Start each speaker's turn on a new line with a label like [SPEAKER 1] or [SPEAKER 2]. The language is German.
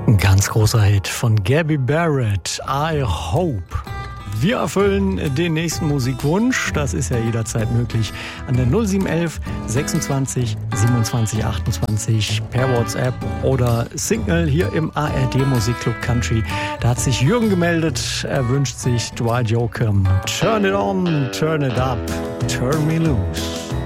[SPEAKER 1] Ein ganz großer Hit von Gabby Barrett, I Hope. Wir erfüllen den nächsten Musikwunsch, das ist ja jederzeit möglich, an der 0711 26 27 28 per WhatsApp oder Signal hier im ARD Musikclub Country. Da hat sich Jürgen gemeldet, er wünscht sich Dwight Yoakam. Turn it on, turn it up, turn me loose.